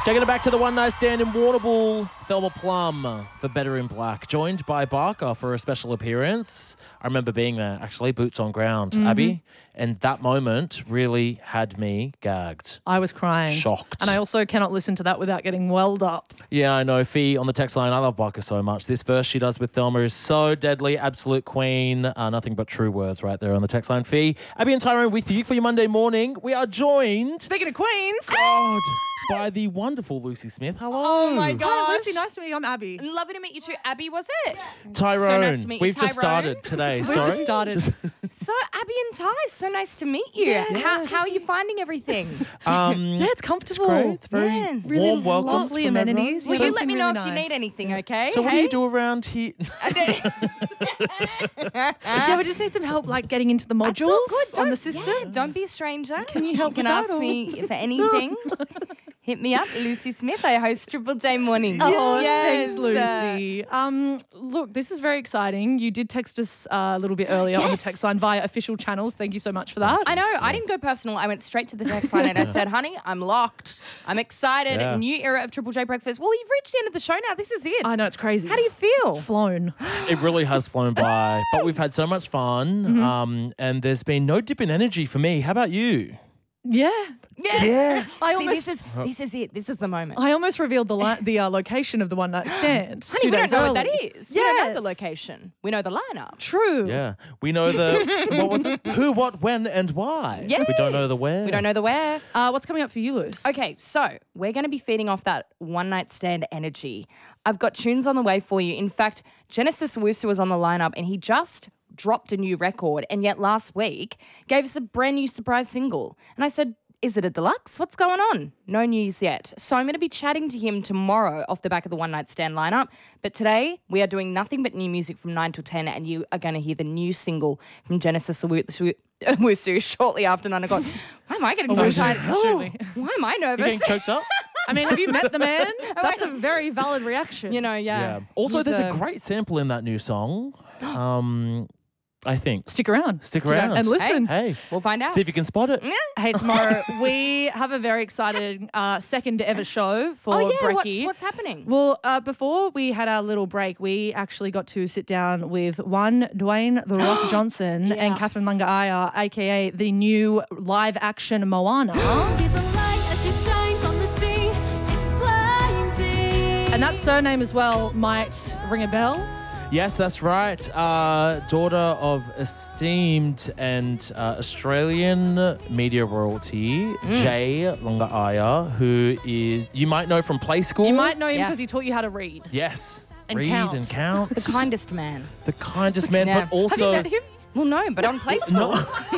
Taking it back to the one night stand in Warrnambool, Thelma Plum for Better in Black, joined by Barker for a special appearance. I remember being there, actually, boots on ground, Abby, and that moment really had me gagged. I was crying. Shocked. And I also cannot listen to that without getting welled up. Yeah, I know. Fee on the text line, I love Barker so much. This verse she does with Thelma is so deadly, absolute queen. Nothing but true words right there on the text line. Fee, Abby and Tyrone with you for your Monday morning. We are joined, Speaking of queens. God, by the wonderful Lucy Smith. Hello. Oh my gosh. Hi, Lucy. Nice to meet you. I'm Abby. Lovely to meet you too. Abby, was it? Tyrone, So nice to meet you, we've just Tyrone. started today. We Sorry. just started. So Abby and Ty, so nice to meet you. Yes. How are you finding everything? Yeah, it's comfortable. Great. It's very Yeah, really warm welcomes lovely from everyone. amenities. Will So you it's let been me know really if you nice. need anything, okay? So what do you do around here? Yeah, we just need some help like getting into the That's all modules good. on the Don't- system. yeah, don't be a stranger. Can you help You can with that, ask or- me for anything. Hit me up, Lucy Smith. I host Triple J Mornings. Oh, Yes. thanks, Lucy. Look, this is very exciting. You did text us a little bit earlier on the Yes. text line via official channels. Thank you so much for that. I know. I didn't go personal. I went straight to the text line and I said, honey, I'm locked. I'm excited. Yeah. New era of Triple J Breakfast. Well, you've reached the end of the show now. This is it. I know, it's crazy. How do you feel? Flown. It really has flown by, but we've had so much fun, and there's been no dip in energy for me. How about you? Yeah. Yeah. I See, almost, this is it. This is the moment. I almost revealed the location of the one night stand. Honey, 2 we don't days know early. what that is. We don't know the Yes. location. We know the lineup. True. Yeah. We know the, what was it? Who, what, when, and why. Yes. We don't know the where. We don't know the where. What's coming up for you, Luce? Okay, so we're going to be feeding off that one night stand energy. I've got tunes on the way for you. In fact, Genesis Owusu was on the lineup and he just dropped a new record, and yet last week gave us a brand new surprise single. And I said, is it a deluxe? What's going on? No news yet. So I'm going to be chatting to him tomorrow off the back of the one night stand lineup. But today we are doing nothing but new music from 9 till 10, and you are going to hear the new single from Genesis Owusu shortly after 9 o'clock. Why am I getting tongue tied? Why am I You nervous? getting choked up? I mean, have you met the man? That's a very valid reaction. You know, yeah. Also, He's there's a great sample in that new song. I think. Stick around. Stick around. And listen. Hey. We'll find out. See if you can spot it. Hey, tomorrow we have a very exciting second ever show for Oh yeah, Brekkie. what's happening? Well, before we had our little break, we actually got to sit down with one Dwayne The Rock Johnson and Catherine Langaaya, aka the new live action Moana. See the light as it shines on the sea. It's blinding. And that surname as well might ring a bell. Yes, that's right. Daughter of esteemed and Australian media royalty, Jay Langaaya, who is, you might know from Play School. You might know him Yeah. because he taught you how to read. Yes. And Read count. and count. The kindest man. The kindest man, Yeah. but also Have you met him? Well, no, but on Play School,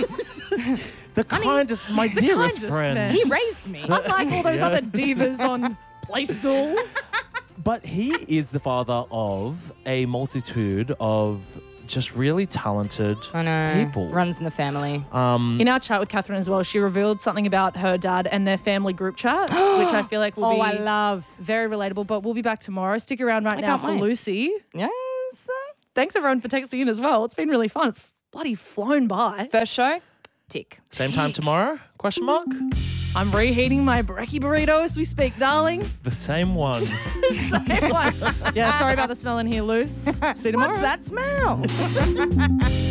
the kindest, my dearest kindest friend. man. he raised me. Unlike all those other divas on Play School. But he is the father of a multitude of just really talented I know. people. Runs in the family. In our chat with Catherine as well, she revealed something about her dad and their family group chat, which I feel like will be I love. very relatable. But we'll be back tomorrow. Stick around right now can't for wait. Lucy. Yes. Thanks everyone for texting in as well. It's been really fun. It's bloody flown by. First show, tick. Same time tomorrow? Question mark? I'm reheating my brekkie burrito as we speak, darling. The same one. Yeah, sorry about the smell in here, Luce. See you tomorrow. What's that smell?